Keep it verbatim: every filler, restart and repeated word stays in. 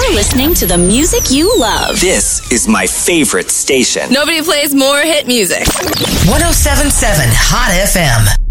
You're listening to the music you love. This is my favorite station. Nobody plays more hit music. one oh seven point seven Hot F M.